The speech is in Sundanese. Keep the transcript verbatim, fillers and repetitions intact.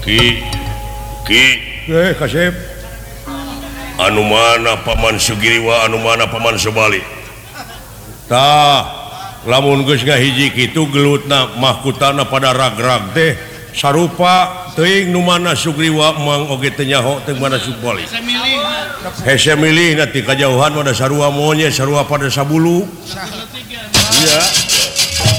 anu mana Paman Sugiriwa anu mana Paman Subali lamun hiji itu gelut mahkutana pada ragrag deh sarupa teing nu mana Sugriwa mang oge tenyaho teng mana Subali hese milih nanti kajauhan pada sarua monyet sarua pada sabulu iya